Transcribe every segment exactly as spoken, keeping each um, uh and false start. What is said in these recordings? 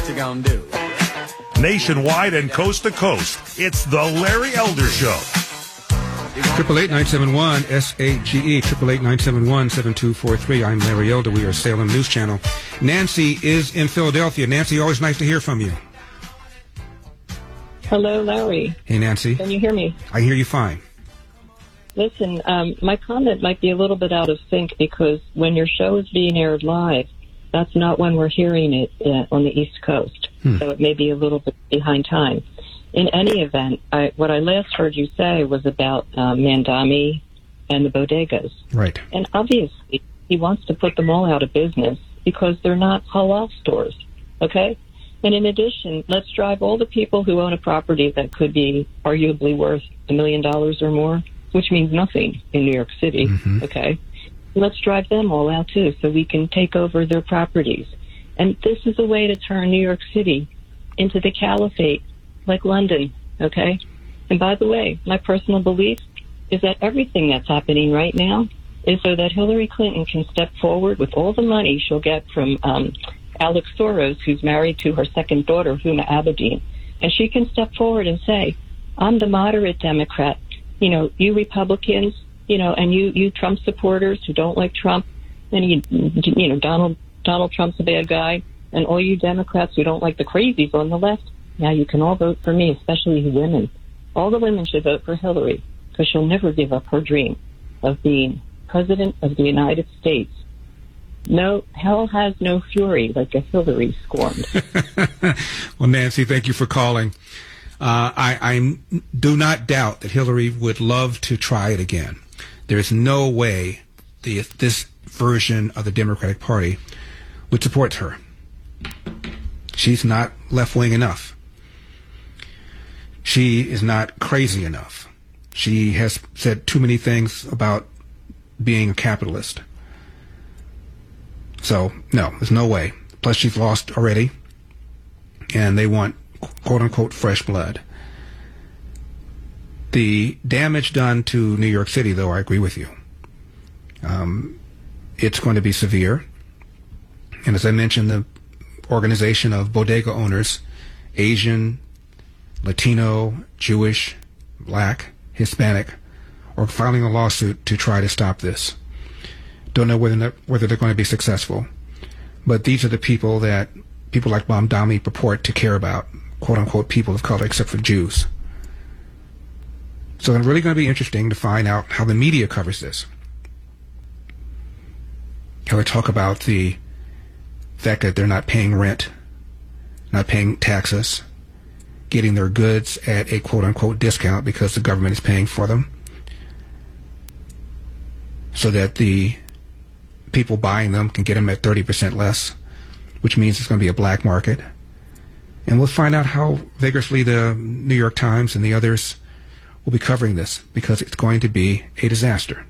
you gonna do? Nationwide and coast to coast, it's the Larry Elder Show. Triple eight nine seven one S A G E. Triple eight nine seven one seven two four three. I'm Larry Elder. We are Salem News Channel. Nancy is in Philadelphia. Nancy, always nice to hear from you. Hello, Larry. Hey, Nancy. Can you hear me? I hear you fine. Listen, um, my comment might be a little bit out of sync because when your show is being aired live, that's not when we're hearing it uh, on the East Coast. Hmm. So it may be a little bit behind time. In any event, I, what I last heard you say was about uh, Mandami and the bodegas. Right. And obviously, he wants to put them all out of business because they're not halal stores, okay? And in addition, let's drive all the people who own a property that could be arguably worth a million dollars or more, which means nothing in New York City, mm-hmm. okay? Let's drive them all out, too, so we can take over their properties. And this is a way to turn New York City into the caliphate, like London, okay? And by the way, my personal belief is that everything that's happening right now is so that Hillary Clinton can step forward with all the money she'll get from um, Alex Soros, who's married to her second daughter, Huma Abedin, and she can step forward and say, I'm the moderate Democrat. You know, you Republicans, you know, and you, you Trump supporters who don't like Trump, and you, you know, Donald Donald Trump's a bad guy, and all you Democrats who don't like the crazies on the left, now you can all vote for me, especially you women. All the women should vote for Hillary because she'll never give up her dream of being President of the United States. No, hell has no fury like a Hillary scorned. Well, Nancy, thank you for calling. Uh, I, I do not doubt that Hillary would love to try it again. There's no way the, this version of the Democratic Party would support her. She's not left-wing enough. She is not crazy enough. She has said too many things about being a capitalist. So, no, there's no way. Plus, she's lost already, and they want, quote-unquote, fresh blood. The damage done to New York City, though, I agree with you. Um, it's going to be severe. And as I mentioned, the organization of bodega owners, Asian, Latino, Jewish, Black, Hispanic, are filing a lawsuit to try to stop this. Don't know whether whether they're going to be successful, but these are the people that people like Mamdani purport to care about, quote unquote, people of color, except for Jews. So it's really going to be interesting to find out how the media covers this. How they talk about the fact that they're not paying rent, not paying taxes, getting their goods at a quote unquote discount because the government is paying for them, so that the people buying them can get them at thirty percent less, which means it's going to be a black market. And we'll find out how vigorously the New York Times and the others will be covering this, because it's going to be a disaster.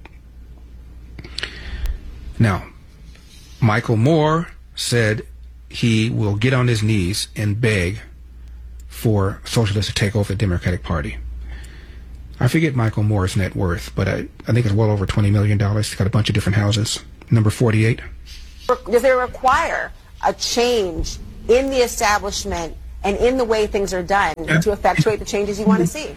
Now, Michael Moore said he will get on his knees and beg for socialists to take over the Democratic Party. I forget Michael Moore's net worth, but I, I think it's well over twenty million dollars. He's got a bunch of different houses. Number forty-eight. Does it require a change in the establishment and in the way things are done to effectuate the changes you want to see?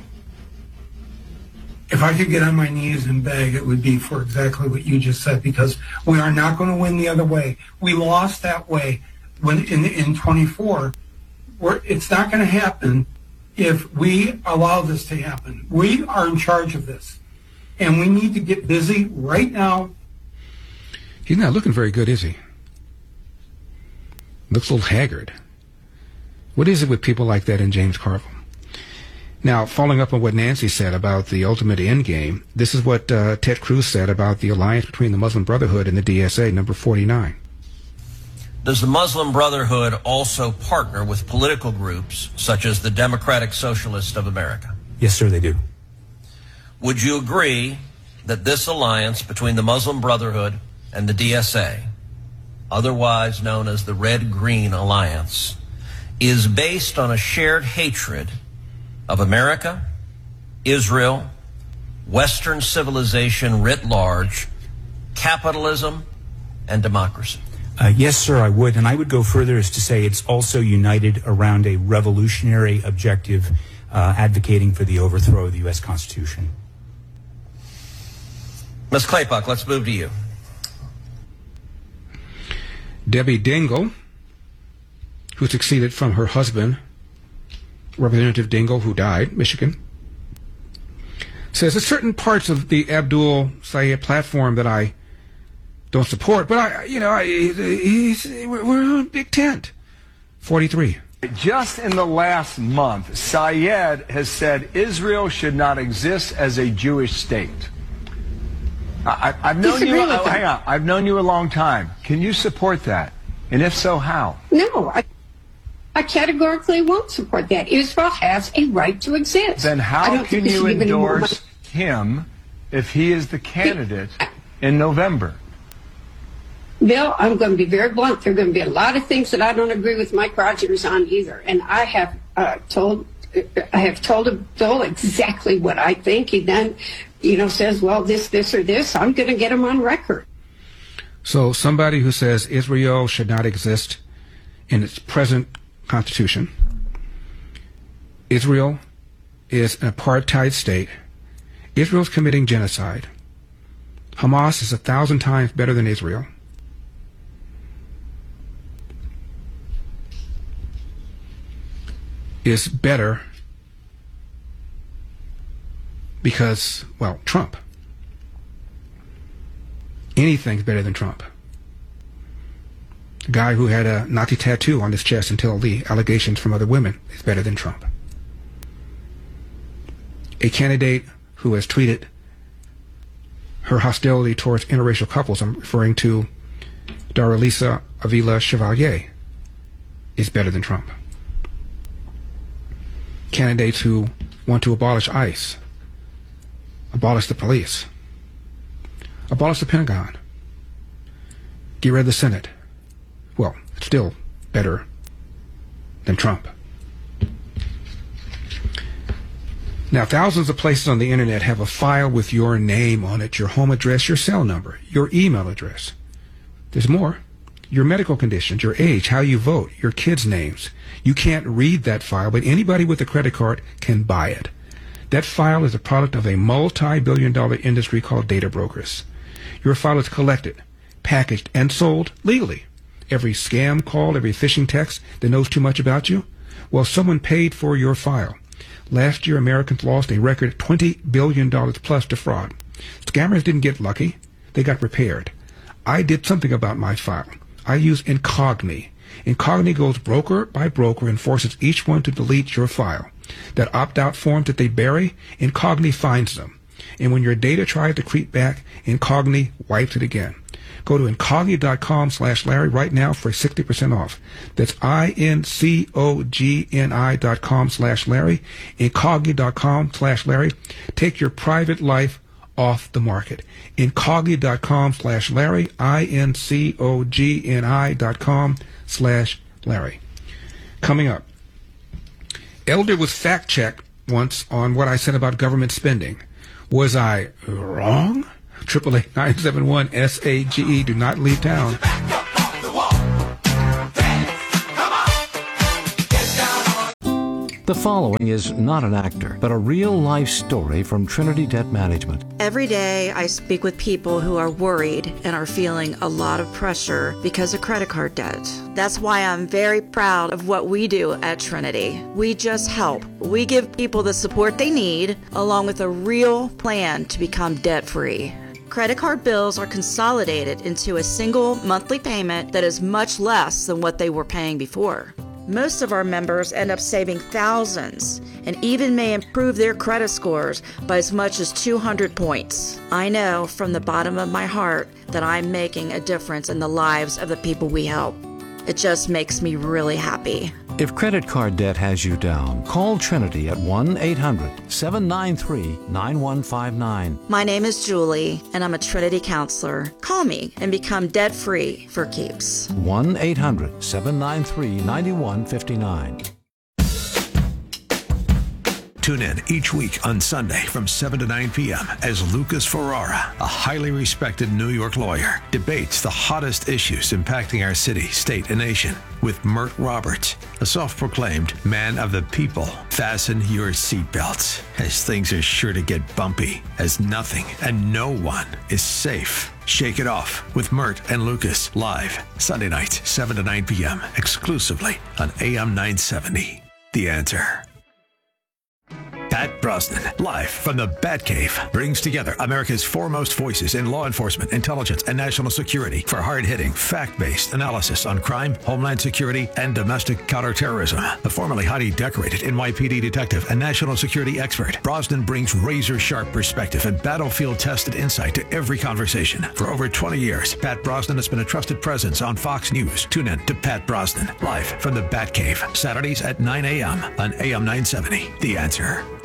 If I could get on my knees and beg, it would be for exactly what you just said, because we are not going to win the other way. We lost that way when in in twenty-four. We're, it's not going to happen if we allow this to happen. We are in charge of this, and we need to get busy right now. He's not looking very good, is he? Looks a little haggard. What is it with people like that in James Carville? Now, following up on what Nancy said about the ultimate end game, this is what uh, Ted Cruz said about the alliance between the Muslim Brotherhood and the D S A, number forty-nine. Does the Muslim Brotherhood also partner with political groups such as the Democratic Socialists of America? Yes, sir, they do. Would you agree that this alliance between the Muslim Brotherhood and the D S A, otherwise known as the Red-Green Alliance, is based on a shared hatred of America, Israel, Western civilization writ large, capitalism, and democracy? Uh, yes, sir, I would. And I would go further as to say it's also united around a revolutionary objective uh, advocating for the overthrow of the U S Constitution. Miz Claypock, let's move to you. Debbie Dingell, who succeeded from her husband, Representative Dingell, who died, Michigan, says there's certain parts of the Abdul Sayed platform that I don't support, but I, you know, I, he's, we're on a big tent. forty-three. Just in the last month, Sayed has said Israel should not exist as a Jewish state. I, I've known Disagree you. with Oh, him. hang on. I've known you a long time. Can you support that? And if so, how? No, I, I categorically won't support that. Israel has a right to exist. Then I how don't can think we you should give any more endorse him if he is the candidate in November? Bill, I'm going to be very blunt. There are going to be a lot of things that I don't agree with Mike Rogers on either. And I have uh, told I have told Bill exactly what I think. He then, you know, says, well, this, this, or this. I'm going to get him on record. So somebody who says Israel should not exist in its present constitution, Israel is an apartheid state, Israel's committing genocide, Hamas is a thousand times better than Israel, is better because, well, Trump. Anything's better than Trump. A guy who had a Nazi tattoo on his chest until the allegations from other women is better than Trump. A candidate who has tweeted her hostility towards interracial couples, I'm referring to Daralisa Avila Chevalier, is better than Trump. Candidates who want to abolish ICE, abolish the police, abolish the Pentagon, get rid of the Senate. Well, it's still better than Trump. Now, thousands of places on the internet have a file with your name on it, your home address, your cell number, your email address. There's more. Your medical conditions, your age, how you vote, your kids' names. You can't read that file, but anybody with a credit card can buy it. That file is a product of a multi-billion dollar industry called data brokers. Your file is collected, packaged, and sold legally. Every scam call, every phishing text that knows too much about you, well, someone paid for your file. Last year, Americans lost a record twenty billion dollars plus to fraud. Scammers didn't get lucky. They got prepared. I did something about my file. I use Incogni. Incogni goes broker by broker and forces each one to delete your file. That opt-out form that they bury, Incogni finds them. And when your data tries to creep back, Incogni wipes it again. Go to Incogni.com slash Larry right now for sixty percent off. That's I-N-C-O-G-N-I dot com slash Larry. Incogni.com slash Larry. Take your private life off the market. Incogni.com slash Larry. I-N-C-O-G-N-I dot com slash Larry. Coming up. Elder was fact-checked once on what I said about government spending. Was I wrong? Triple eight nine seven one S A G E. Do not leave town. The following is not an actor, but a real-life story from Trinity Debt Management. Every day I speak with people who are worried and are feeling a lot of pressure because of credit card debt. That's why I'm very proud of what we do at Trinity. We just help. We give people the support they need, along with a real plan to become debt-free. Credit card bills are consolidated into a single monthly payment that is much less than what they were paying before. Most of our members end up saving thousands and even may improve their credit scores by as much as two hundred points. I know from the bottom of my heart that I'm making a difference in the lives of the people we help. It just makes me really happy. If credit card debt has you down, call Trinity at one eight hundred seven nine three nine one five nine. My name is Julie, and I'm a Trinity counselor. Call me and become debt-free for keeps. one eight hundred seven nine three nine one five nine. Tune in each week on Sunday from seven to nine p.m. as Lucas Ferrara, a highly respected New York lawyer, debates the hottest issues impacting our city, state, and nation with Mert Roberts, a self-proclaimed man of the people. Fasten your seatbelts, as things are sure to get bumpy, as nothing and no one is safe. Shake it off with Mert and Lucas, live Sunday nights, seven to nine p.m., exclusively on A M nine seventy. The Answer. Pat Brosnan, live from the Batcave, brings together America's foremost voices in law enforcement, intelligence, and national security for hard-hitting, fact-based analysis on crime, homeland security, and domestic counterterrorism. The formerly highly decorated N Y P D detective and national security expert, Brosnan brings razor-sharp perspective and battlefield-tested insight to every conversation. For over twenty years, Pat Brosnan has been a trusted presence on Fox News. Tune in to Pat Brosnan, live from the Batcave, Saturdays at nine a.m. on A M nine seventy. The Answer.